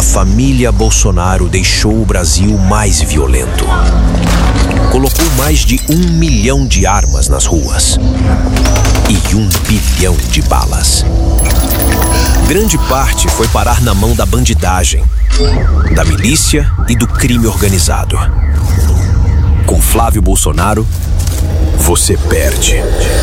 família Bolsonaro deixou o Brasil mais violento. Colocou mais de 1 milhão de armas nas ruas e 1 bilhão de balas. Grande parte foi parar na mão da bandidagem, da milícia e do crime organizado. Com Flávio Bolsonaro, você perde.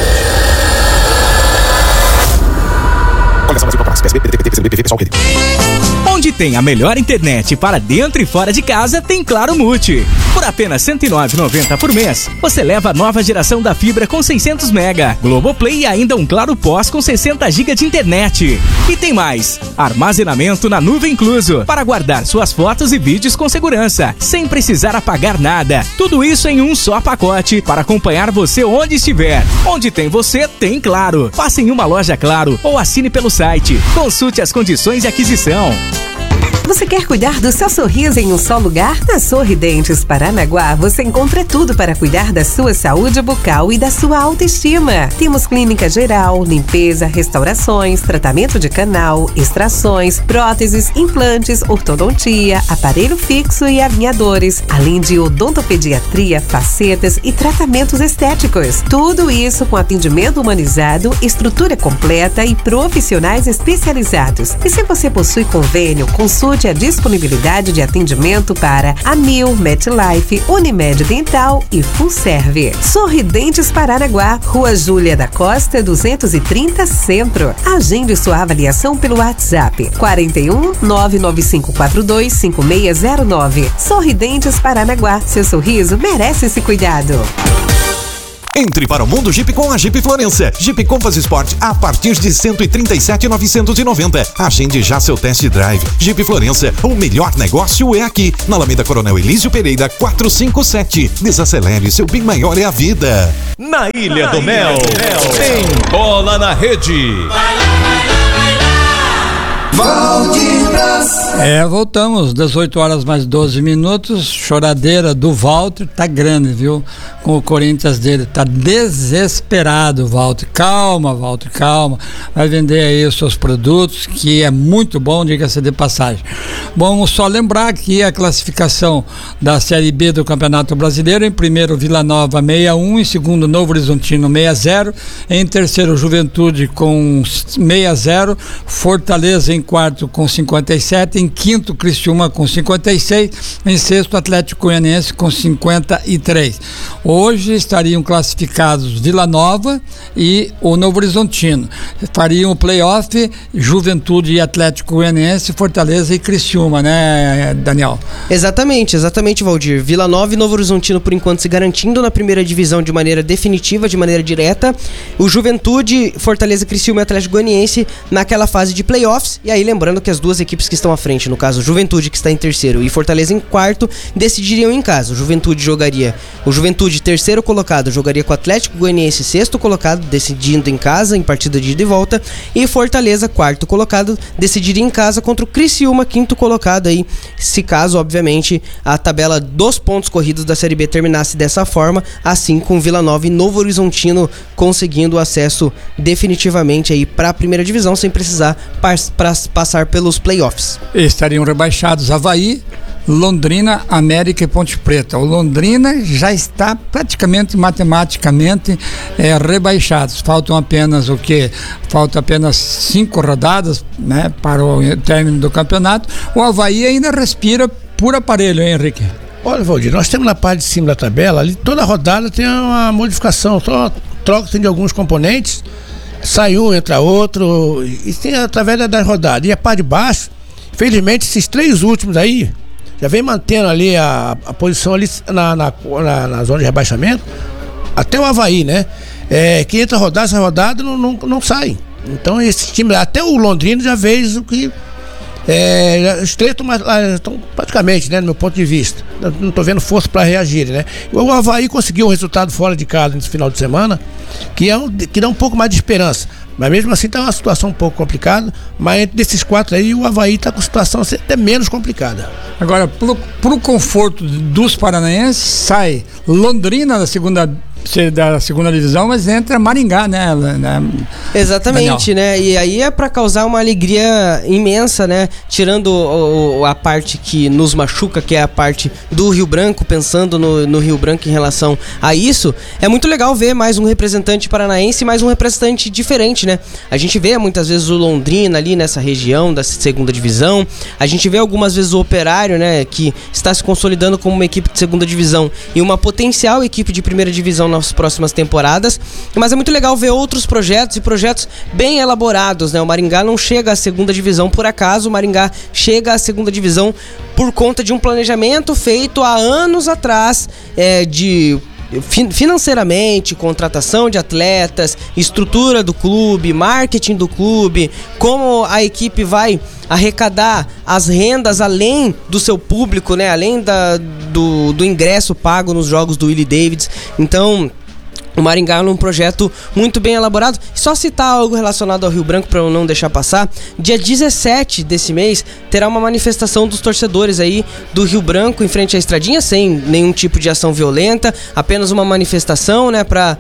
Onde tem a melhor internet para dentro e fora de casa, tem Claro Multi. Por apenas R$ 109,90 por mês, você leva a nova geração da fibra com 600 mega, Globoplay e ainda um Claro Pós com 60 GB de internet. E tem mais, armazenamento na nuvem incluso, para guardar suas fotos e vídeos com segurança, sem precisar apagar nada. Tudo isso em um só pacote, para acompanhar você onde estiver. Onde tem você, tem Claro. Passe em uma loja Claro ou assine pelo site. Consulte as condições de aquisição. Você quer cuidar do seu sorriso em um só lugar? Na Sorridentes Paranaguá, você encontra tudo para cuidar da sua saúde bucal e da sua autoestima. Temos clínica geral, limpeza, restaurações, tratamento de canal, extrações, próteses, implantes, ortodontia, aparelho fixo e alinhadores, além de odontopediatria, facetas e tratamentos estéticos. Tudo isso com atendimento humanizado, estrutura completa e profissionais especializados. E se você possui convênio, consulte a disponibilidade de atendimento para Amil, MetLife, Unimed Dental e Funserve. Sorridentes Paranaguá, Rua Júlia da Costa, 230 Centro. Agende sua avaliação pelo WhatsApp 41 99542 5609. Sorridentes Paranaguá, seu sorriso merece esse cuidado. Entre para o mundo Jeep com a Jeep Florença. Jeep Compass Sport a partir de 137.990. Agende já seu test drive. Jeep Florença, o melhor negócio é aqui. Na Alameda Coronel Elísio Pereira, 457. Desacelere, seu bem maior é a vida. Na Ilha do Mel, tem Bola na Rede. Valdir Braz. Voltamos, 18 horas mais 12 minutos, choradeira do Walter, tá grande, viu? Com o Corinthians dele, tá desesperado, Walter. Calma, Walter, calma. Vai vender aí os seus produtos, que é muito bom, diga-se de passagem. Vamos só lembrar que a classificação da Série B do Campeonato Brasileiro: em primeiro, Vila Nova 61, em segundo, Novo Horizontino 60, em terceiro, Juventude com 60, Fortaleza em quarto com 57, em quinto, Criciúma com 56, em sexto, Atlético Goianiense com 53. Hoje estariam classificados Vila Nova e o Novo Horizontino. Fariam o playoff Juventude e Atlético Goianiense, Fortaleza e Criciúma, né, Daniel? Exatamente, Valdir. Vila Nova e Novo Horizontino, por enquanto, se garantindo na primeira divisão de maneira definitiva, de maneira direta. O Juventude, Fortaleza, Criciúma e Atlético Goianiense naquela fase de playoffs. E aí, lembrando que as duas equipes que estão à frente, no caso, Juventude, que está em terceiro, e Fortaleza em quarto, decidiriam em casa. O Juventude, terceiro colocado, jogaria com o Atlético Goianiense, sexto colocado, decidindo em casa, em partida de ida e volta. E Fortaleza, quarto colocado, decidiria em casa contra o Criciúma, quinto colocado aí, se caso, obviamente, a tabela dos pontos corridos da Série B terminasse dessa forma, assim com Vila Nova e Novo Horizontino conseguindo acesso definitivamente aí para a primeira divisão, sem precisar passar pelos playoffs. Estariam rebaixados Avaí, Londrina, América e Ponte Preta. O Londrina já está praticamente matematicamente rebaixados. Faltam apenas o quê? Faltam apenas 5 rodadas, né, para o término do campeonato. O Avaí ainda respira por aparelho, hein, Henrique? Olha, Valdir, nós temos na parte de cima da tabela, ali toda rodada tem uma modificação, só troca de alguns componentes, sai um, entra outro, e tem através da rodada. E a parte de baixo, infelizmente, esses 3 últimos aí já vem mantendo ali a posição ali na zona de rebaixamento, até o Avaí, né? Que entra rodada, essa rodada não sai. Então esse time, até o Londrina já fez o que os 3 estão praticamente, né, no meu ponto de vista. Não estou vendo força para reagir, né? O Avaí conseguiu um resultado fora de casa nesse final de semana, que dá um pouco mais de esperança. Mas mesmo assim está uma situação um pouco complicada. Mas entre esses 4 aí, o Avaí está com situação até menos complicada. Agora, pro conforto dos paranaenses, sai Londrina da segunda ser da segunda divisão, mas entra Maringá, né? Exatamente, Daniel, né? E aí é para causar uma alegria imensa, né? Tirando a parte que nos machuca, que é a parte do Rio Branco, pensando no Rio Branco em relação a isso, é muito legal ver mais um representante paranaense, mais um representante diferente, né? A gente vê muitas vezes o Londrina ali nessa região da segunda divisão, a gente vê algumas vezes o Operário, né? Que está se consolidando como uma equipe de segunda divisão e uma potencial equipe de primeira divisão nas próximas temporadas, mas é muito legal ver outros projetos e projetos bem elaborados, né? O Maringá não chega à segunda divisão por acaso, o Maringá chega à segunda divisão por conta de um planejamento feito há anos atrás, financeiramente, contratação de atletas, estrutura do clube, marketing do clube, como a equipe vai arrecadar as rendas além do seu público, né? Além do ingresso pago nos jogos do Willie Davids. Então, o Maringá é um projeto muito bem elaborado. Só citar algo relacionado ao Rio Branco para eu não deixar passar. Dia 17 desse mês terá uma manifestação dos torcedores aí do Rio Branco em frente à Estradinha, sem nenhum tipo de ação violenta, apenas uma manifestação, né, para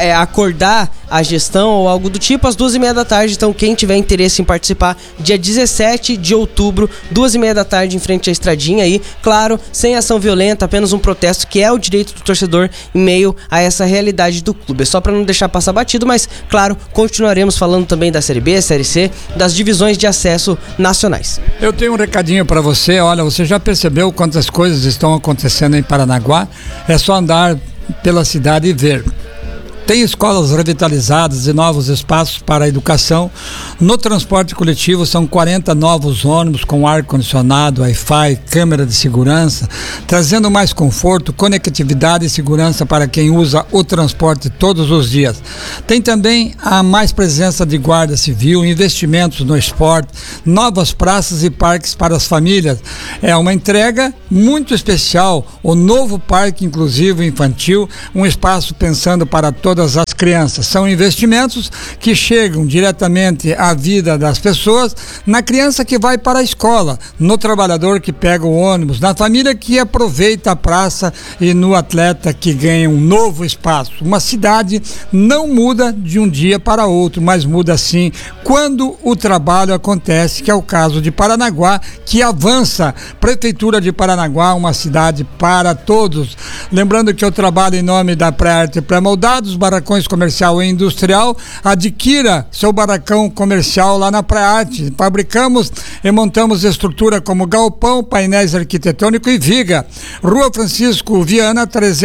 acordar a gestão ou algo do tipo, às 2h30 da tarde. Então, quem tiver interesse em participar, dia 17 de outubro, 2h30 da tarde, em frente à Estradinha aí, claro, sem ação violenta, apenas um protesto, que é o direito do torcedor em meio a essa realidade do clube. É só para não deixar passar batido, mas claro, continuaremos falando também da Série B, Série C, das divisões de acesso nacionais. Eu tenho um recadinho para você. Olha, você já percebeu quantas coisas estão acontecendo em Paranaguá? É só andar pela cidade e ver. Tem escolas revitalizadas e novos espaços para a educação. No transporte coletivo são 40 novos ônibus com ar-condicionado, Wi-Fi, câmera de segurança, trazendo mais conforto, conectividade e segurança para quem usa o transporte todos os dias. Tem também a mais presença de guarda civil, investimentos no esporte, novas praças e parques para as famílias. É uma entrega muito especial, o novo parque inclusivo infantil, um espaço pensando para todas as crianças. São investimentos que chegam diretamente à vida das pessoas, na criança que vai para a escola, no trabalhador que pega o ônibus, na família que aproveita a praça e no atleta que ganha um novo espaço. Uma cidade não muda de um dia para outro, mas muda sim quando o trabalho acontece, que é o caso de Paranaguá, que avança. Prefeitura de Paranaguá, uma cidade para todos. Lembrando que eu trabalho em nome da Pré-Arte Pré-Moldados, barracões comercial e industrial. Adquira seu barracão comercial lá na Pré-Arte. Fabricamos e montamos estrutura como galpão, painéis arquitetônicos e viga. Rua Francisco Viana,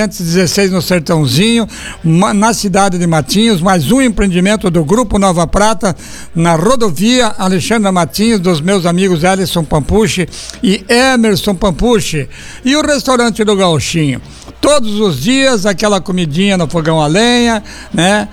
316 no Sertãozinho, na cidade de Matinhos. Mais um empreendimento do Grupo Nova Prata, na rodovia Alexandra Matinhos, dos meus amigos Ellison Pampucci e Emerson Pampucci. E o restaurante do Gauchinho. Todos os dias aquela comidinha no fogão a lenha, né?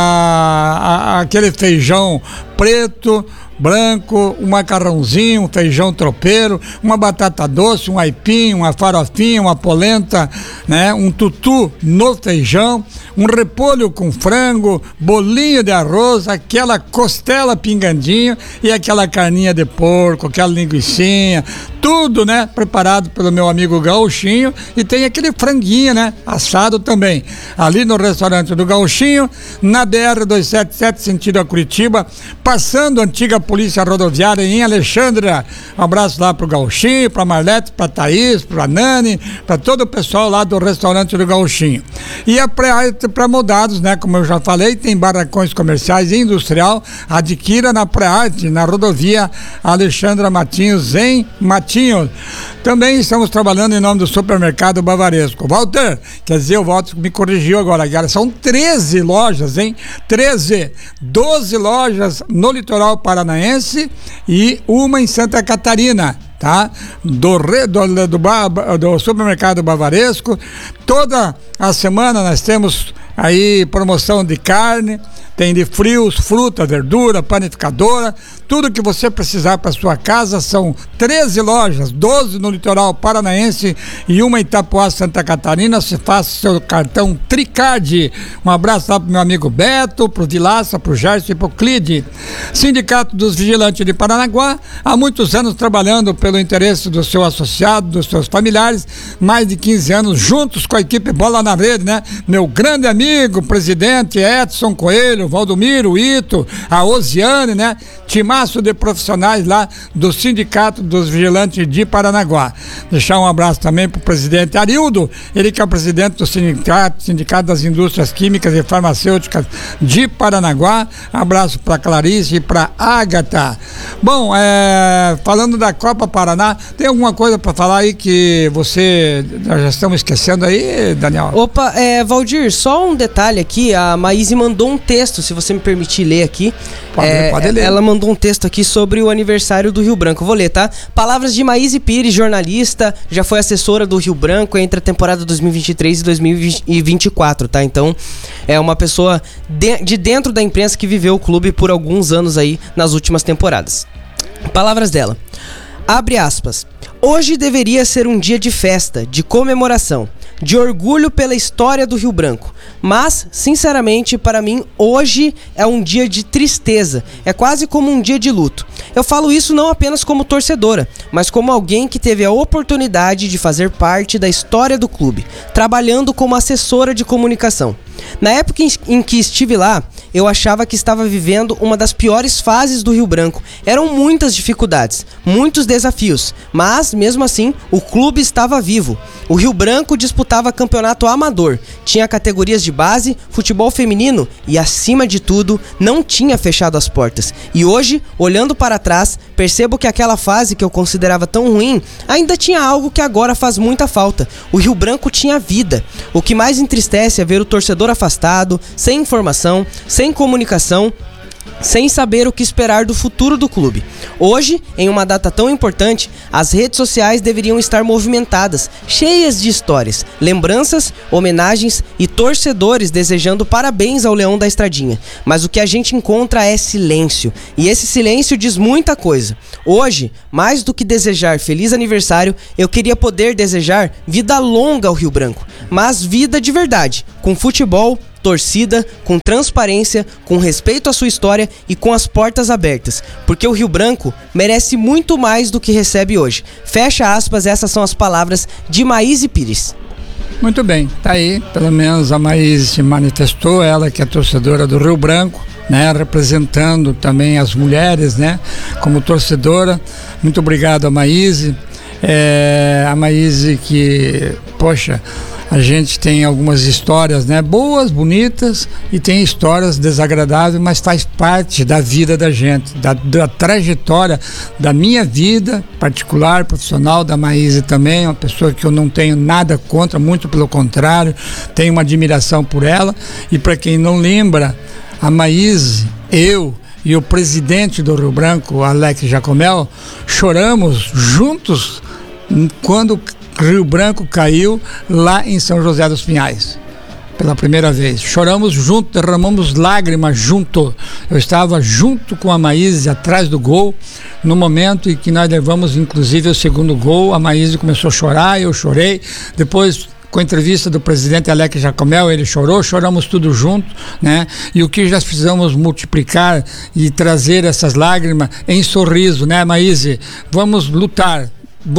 Aquele feijão preto, branco, um macarrãozinho, um feijão tropeiro, uma batata doce, um aipim, uma farofinha, uma polenta, né? Um tutu no feijão, um repolho com frango, bolinho de arroz, aquela costela pingandinho e aquela carninha de porco, aquela linguicinha, tudo, né? Preparado pelo meu amigo Gauchinho, e tem aquele franguinho, né? Assado também. Ali no restaurante do Gauchinho, na BR-277, sentido a Curitiba, passando a antiga Polícia Rodoviária em Alexandria. Um abraço lá pro Gauchinho, pra Marlete, pra Thaís, pra Nani, pra todo o pessoal lá do restaurante do Gauchinho. E a Pré-Arte Pré-Moldados, né? Como eu já falei, tem barracões comerciais e industrial. Adquira na Pré-Arte, na rodovia Alexandra Matinhos, em Matinhos. Também estamos trabalhando em nome do Supermercado Bavaresco. Walter, quer dizer, o Walter me corrigiu agora, cara. São 13 lojas, hein? 12 lojas no litoral paranaense e uma em Santa Catarina, tá? Do Supermercado Bavaresco. Toda a semana nós temos aí promoção de carne, tem de frios, fruta, verdura, panificadora, tudo que você precisar para sua casa. São 13 lojas, 12 no litoral paranaense e uma em Itapuá, Santa Catarina. Se faça seu cartão Tricard. Um abraço lá pro meu amigo Beto, pro Vilaça, pro Gerson e pro Clide. Sindicato dos Vigilantes de Paranaguá, há muitos anos trabalhando pelo interesse do seu associado, dos seus familiares, mais de 15 anos juntos com a equipe Bola na Rede, né? Meu grande amigo amigo, presidente Edson Coelho, Valdomiro, Ito, a Osiane, né? Timaço de profissionais lá do Sindicato dos Vigilantes de Paranaguá. Deixar um abraço também pro presidente Arildo, ele que é o presidente do Sindicato das Indústrias Químicas e Farmacêuticas de Paranaguá. Abraço para Clarice e para Ágata. Bom, falando da Copa Paraná, tem alguma coisa para falar aí que nós já estamos esquecendo aí, Daniel? Opa, Valdir, só um detalhe aqui, a Maíse mandou um texto, se você me permitir ler aqui. Pode ler. Ela mandou um texto aqui sobre o aniversário do Rio Branco. Vou ler, tá? Palavras de Maíse Pires, jornalista, já foi assessora do Rio Branco entre a temporada 2023 e 2024, tá? Então, é uma pessoa de dentro da imprensa que viveu o clube por alguns anos aí nas últimas temporadas. Palavras dela. Abre aspas. Hoje deveria ser um dia de festa, de comemoração, de orgulho pela história do Rio Branco. Mas, sinceramente, para mim, hoje é um dia de tristeza. É quase como um dia de luto. Eu falo isso não apenas como torcedora, mas como alguém que teve a oportunidade de fazer parte da história do clube, trabalhando como assessora de comunicação. Na época em que estive lá, eu achava que estava vivendo uma das piores fases do Rio Branco. Eram muitas dificuldades, muitos desafios, mas, mesmo assim, o clube estava vivo. O Rio Branco disputava campeonato amador, tinha categorias de base, futebol feminino e, acima de tudo, não tinha fechado as portas. E hoje, olhando para trás, percebo que aquela fase que eu considerava tão ruim, ainda tinha algo que agora faz muita falta. O Rio Branco tinha vida. O que mais entristece é ver o torcedor afastado, sem informação, sem comunicação, sem saber o que esperar do futuro do clube. Hoje, em uma data tão importante, as redes sociais deveriam estar movimentadas, cheias de histórias, lembranças, homenagens e torcedores desejando parabéns ao Leão da Estradinha. Mas o que a gente encontra é silêncio, e esse silêncio diz muita coisa. Hoje, mais do que desejar feliz aniversário, eu queria poder desejar vida longa ao Rio Branco, mas vida de verdade, com futebol, torcida, com transparência, com respeito à sua história e com as portas abertas, porque o Rio Branco merece muito mais do que recebe hoje. Fecha aspas, essas são as palavras de Maíse Pires. Muito bem, tá aí, pelo menos a Maíse se manifestou, ela que é torcedora do Rio Branco, né, representando também as mulheres, né, como torcedora. Muito obrigado a Maíse. A Maíse que, poxa, a gente tem algumas histórias, né, boas, bonitas, e tem histórias desagradáveis, mas faz parte da vida da gente, da trajetória da minha vida particular, profissional, da Maíse também, uma pessoa que eu não tenho nada contra, muito pelo contrário, tenho uma admiração por ela. E para quem não lembra, a Maíse, eu e o presidente do Rio Branco, Alex Jacomel, choramos juntos quando Rio Branco caiu lá em São José dos Pinhais, pela primeira vez. Choramos junto, derramamos lágrimas junto. Eu estava junto com a Maíse atrás do gol, no momento em que nós levamos inclusive o segundo gol. A Maíse começou a chorar, eu chorei. Depois, com a entrevista do presidente Alex Jacomel, ele chorou, choramos tudo junto, né? E o que nós precisamos multiplicar e trazer essas lágrimas em sorriso, né, Maíse? Vamos lutar,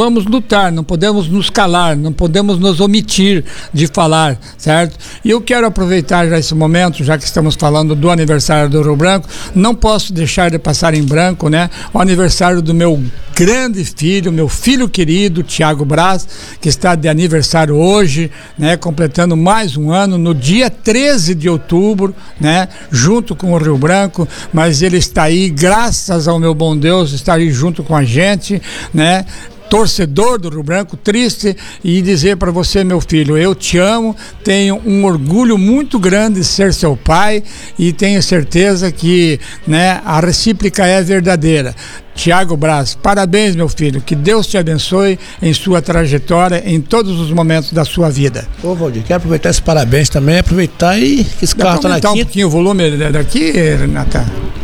não podemos nos calar, não podemos nos omitir de falar, certo? E eu quero aproveitar já esse momento, já que estamos falando do aniversário do Rio Branco, não posso deixar de passar em branco, né, o aniversário do meu grande filho, meu filho querido, Thiago Braz, que está de aniversário hoje, né, completando mais um ano, no dia 13 de outubro, né, junto com o Rio Branco, mas ele está aí, graças ao meu bom Deus, está aí junto com a gente, né, torcedor do Rio Branco, triste, e dizer para você, meu filho, eu te amo, tenho um orgulho muito grande de ser seu pai e tenho certeza que, né, a recíproca é verdadeira. Thiago Braz, parabéns, meu filho, que Deus te abençoe em sua trajetória, em todos os momentos da sua vida. Ô, Valdir, quero aproveitar esse parabéns também, aproveitar e que esse carro tá na quinta. Um pouquinho o volume daqui, Renata.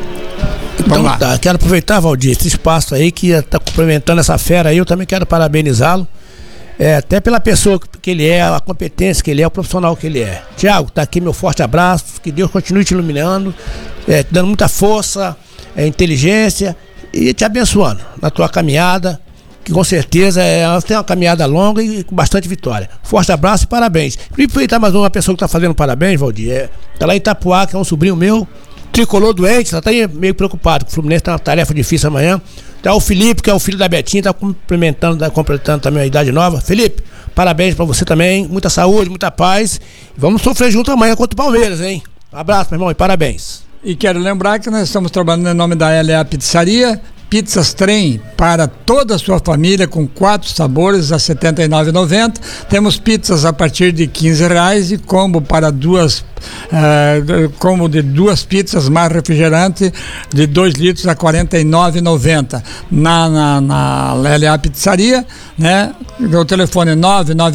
Então tá, quero aproveitar, Valdir, esse espaço aí que está cumprimentando essa fera aí, eu também quero parabenizá-lo, até pela pessoa que ele é, a competência que ele é, o profissional que ele é. Thiago, tá aqui meu forte abraço, que Deus continue te iluminando, te dando muita força, inteligência e te abençoando na tua caminhada, que com certeza tem uma caminhada longa e com bastante vitória. Forte abraço e parabéns. E aproveitar mais uma pessoa que está fazendo parabéns, Valdir, tá lá em Itapuá, que é um sobrinho meu, tricolor doente, tá meio preocupado, que o Fluminense tem uma tarefa difícil amanhã. Tá o Felipe, que é o filho da Betinha, tá completando também a idade nova. Felipe, parabéns pra você também, muita saúde, muita paz. Vamos sofrer junto amanhã contra o Palmeiras, hein? Um abraço, meu irmão, e parabéns. E quero lembrar que nós estamos trabalhando em nome da LA Pizzaria, pizzas trem para toda a sua família com 4 sabores a R$ 79,90. Temos pizzas a partir de R$15 e combo para combo de 2 pizzas mais refrigerante de 2 litros a R$ 49,90 na LA Pizzaria, né? O telefone é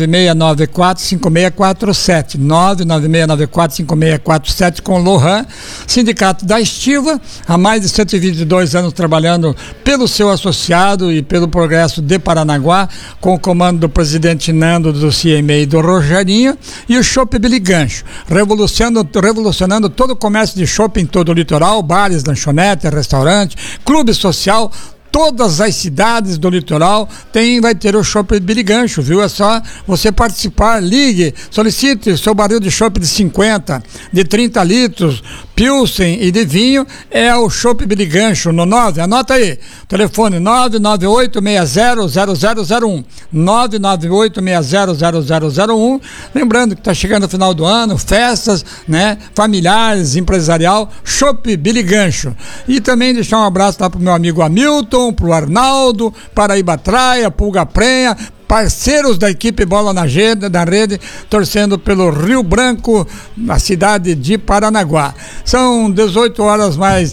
996945647 996945647 com Lohan, Sindicato da Estiva, há mais de 122 anos trabalhando pelo seu associado e pelo progresso de Paranaguá, com o comando do presidente Nando, do CMA e do Rogerinho, e o Chopp Billy Gancho, revolucionando todo o comércio de chopp em todo o litoral, bares, lanchonete, restaurante, clube social. Todas as cidades do litoral vai ter o Chopp Billy Gancho, viu? É só você participar, ligue, solicite seu barril de chopp de 50, de 30 litros, Pilsen e de vinho, é o Chopp Billy Gancho, no 9, anota aí, telefone 998600001, 998600001, lembrando que está chegando o final do ano, festas, né, familiares, empresarial, Chopp Billy Gancho. E também deixar um abraço lá pro meu amigo Hamilton, pro Arnaldo, Paraíba Traia, Pulga Prenha, parceiros da equipe Bola na Rede, torcendo pelo Rio Branco, na cidade de Paranaguá. São 18 horas mais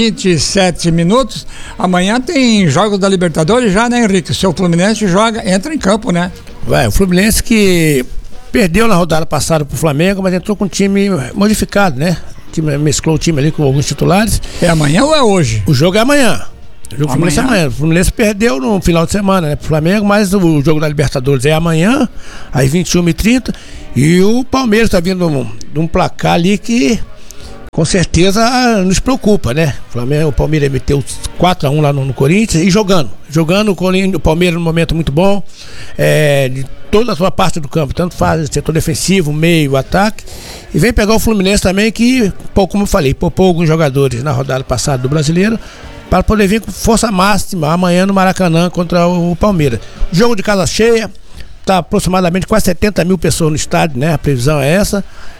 27 minutos. Amanhã tem jogos da Libertadores já, né, Henrique? O seu Fluminense entra em campo, né? O Fluminense que perdeu na rodada passada pro Flamengo, mas entrou com um time modificado, né? Mesclou o time ali com alguns titulares. É amanhã ou é hoje? O jogo é amanhã. O jogo Fluminense é amanhã. O Fluminense perdeu no final de semana, né, pro Flamengo, mas o jogo da Libertadores é amanhã, às 21h30. E o Palmeiras tá vindo de um placar ali que com certeza nos preocupa, né? O Palmeiras meteu 4-1 lá no Corinthians e jogando o Palmeiras num momento muito bom, de toda a sua parte do campo, tanto faz setor defensivo, meio, ataque, e vem pegar o Fluminense também, que, como eu falei, poupou alguns jogadores na rodada passada do Brasileiro, para poder vir com força máxima amanhã no Maracanã contra o Palmeiras. Jogo de casa cheia, tá aproximadamente quase 70 mil pessoas no estádio, né? A previsão é essa.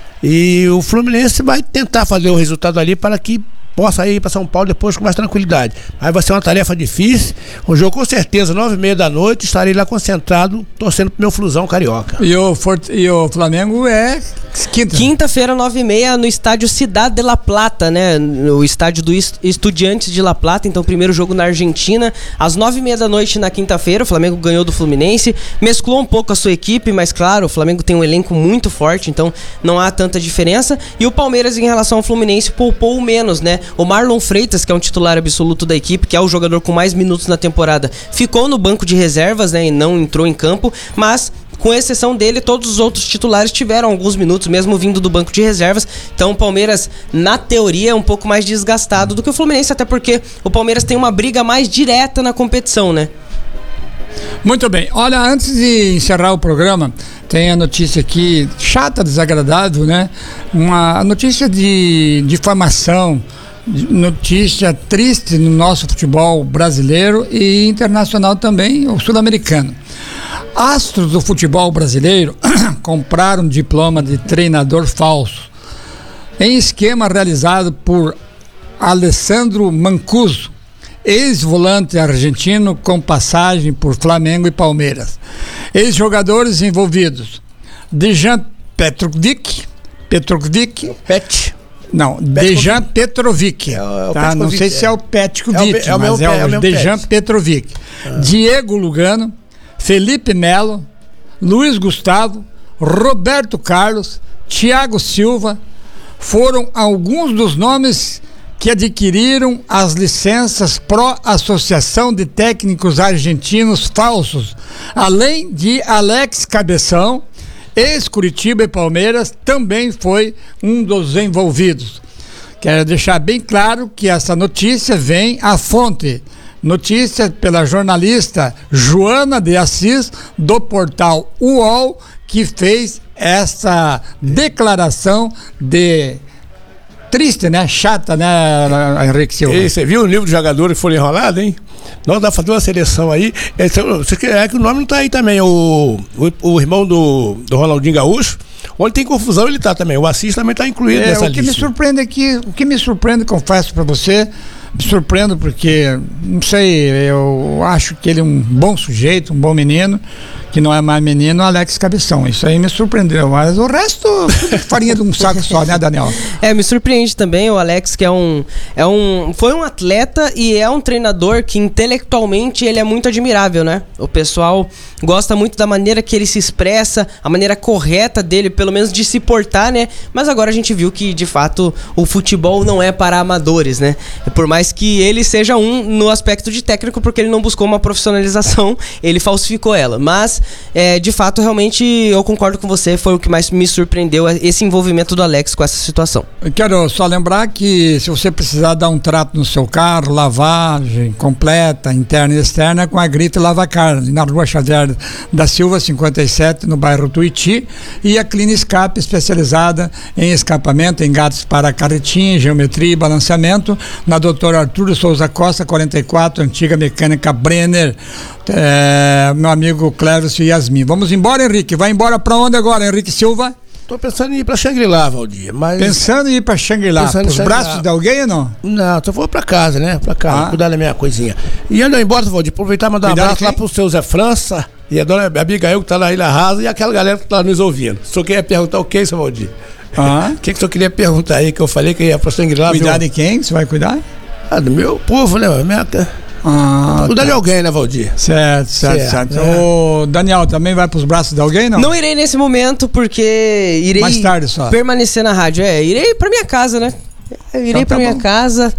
E o Fluminense vai tentar fazer o resultado ali para que possa ir para São Paulo depois com mais tranquilidade. Aí vai ser uma tarefa difícil. O jogo com certeza, 9h30 da noite, estarei lá concentrado, torcendo pro meu Flusão carioca. E o Flamengo é quinta-feira, 9h30, no estádio Cidade de La Plata, né? No estádio do Estudiantes de La Plata. Então, primeiro jogo na Argentina, às 9h30 da noite na quinta-feira. O Flamengo ganhou do Fluminense, mesclou um pouco a sua equipe, mas claro, o Flamengo tem um elenco muito forte, então não há tanta diferença. E o Palmeiras, em relação ao Fluminense, poupou menos, né? O Marlon Freitas, que é um titular absoluto da equipe, que é o jogador com mais minutos na temporada, ficou no banco de reservas, né, e não entrou em campo, mas com exceção dele, todos os outros titulares tiveram alguns minutos, mesmo vindo do banco de reservas. Então o Palmeiras, na teoria, é um pouco mais desgastado do que o Fluminense, até porque o Palmeiras tem uma briga mais direta na competição, né? Muito bem, olha, antes de encerrar o programa, tem a notícia aqui, chata, desagradável, né? Uma notícia de difamação, notícia triste no nosso futebol brasileiro e internacional também, o sul-americano. Astros do futebol brasileiro compraram diploma de treinador falso em esquema realizado por Alessandro Mancuso, ex-volante argentino com passagem por Flamengo e Palmeiras. Ex-jogadores envolvidos: Dejan Petrovic. Dejan Petrovic. Tá? Não sei se é o Petkovic, mas é o Dejan Petrovic. Diego Lugano, Felipe Melo, Luiz Gustavo, Roberto Carlos, Thiago Silva foram alguns dos nomes que adquiriram as licenças pró-Associação de Técnicos Argentinos Falsos, além de Alex Cabeção, ex-Curitiba e Palmeiras, também foi um dos envolvidos. Quero deixar bem claro que essa notícia vem à fonte notícia pela jornalista Joana de Assis, do portal UOL, que fez essa declaração triste, né? Chata, né, Henrique Silva? E você viu o livro de jogadores que foram enrolados, hein? Nós dá pra fazer uma seleção aí. É que o nome não tá aí também. O irmão do Ronaldinho Gaúcho, onde tem confusão, ele tá também. O Assis também tá incluído nessa lista. O que me surpreende, confesso pra você, me surpreendo porque, não sei, eu acho que ele é um bom sujeito, um bom menino, que não é mais menino, Alex Cabeção. Isso aí me surpreendeu, mas o resto, farinha de um saco só, né, Daniel? Me surpreende também o Alex, que foi um atleta e é um treinador que intelectualmente ele é muito admirável, né? O pessoal gosta muito da maneira que ele se expressa, a maneira correta dele, pelo menos de se portar, né? Mas agora a gente viu que, de fato, o futebol não é para amadores, né? Por mais que ele seja no aspecto de técnico, porque ele não buscou uma profissionalização, ele falsificou ela. Mas, de fato, realmente, eu concordo com você, foi o que mais me surpreendeu, esse envolvimento do Alex com essa situação. Eu quero só lembrar que se você precisar dar um trato no seu carro, lavagem completa, interna e externa, com a Grita Lavacar, na Rua Xavier da Silva, 57, no bairro Tuiuti, e a Clean Escape, especializada em escapamento, engates para carretinha, geometria e balanceamento, na Dr. Arthur Souza Costa, 44, antiga mecânica Brenner, meu amigo Clévis e Yasmin. Vamos embora, Henrique? Vai embora pra onde agora, Henrique Silva? Tô pensando em ir pra Shangri-La, Valdir, mas... Pensando em ir pra Shangri-La, pros braços de alguém ou não? Não, só vou pra casa, né? Pra casa, cuidar da minha coisinha. E ando embora, Valdir, aproveitar e mandar um abraço lá pro seu Zé França e a dona Abigail, que tá na Ilha Rasa, e aquela galera que tá nos ouvindo. O senhor queria perguntar o que, seu Valdir? O que o senhor queria perguntar aí, que eu falei que ia pra Shangri-La? Cuidar de quem? Você vai cuidar? Do meu povo, né? Cuidar de alguém, né, Valdir? Certo. O Daniel também vai pros braços de alguém, não? Não irei nesse momento, porque irei mais tarde só permanecer na rádio. Irei pra minha casa, né? Irei pra minha casa,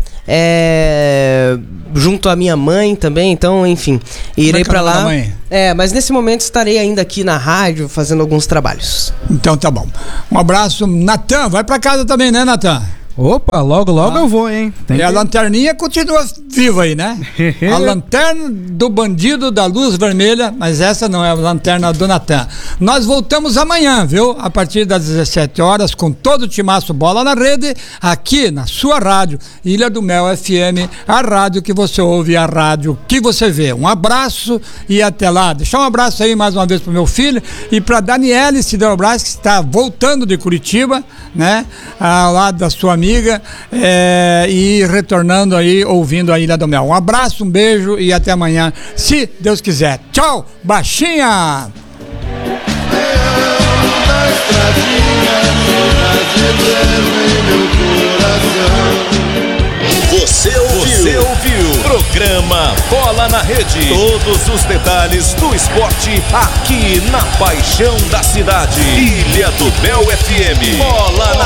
junto à minha mãe também, então, enfim, irei pra lá. Mas nesse momento estarei ainda aqui na rádio fazendo alguns trabalhos. Então tá bom. Um abraço, Natan. Vai pra casa também, né, Natan? Opa, logo eu vou, hein? A lanterninha continua viva aí, né? A lanterna do bandido da luz vermelha, mas essa não é a lanterna do Natan. Nós voltamos amanhã, viu? A partir das 17 horas, com todo o timaço Bola na Rede, aqui na sua rádio, Ilha do Mel FM, a rádio que você ouve, a rádio que você vê. Um abraço e até lá. Deixar um abraço aí mais uma vez pro meu filho e pra Daniele Siderobras, que está voltando de Curitiba, né? Ao lado da sua amiga, e retornando aí, ouvindo a Ilha do Mel. Um abraço, um beijo e até amanhã, se Deus quiser. Tchau, baixinha! Você ouviu Programa Bola na Rede. Todos os detalhes do esporte aqui na paixão da cidade. Ilha do Mel FM. Bola na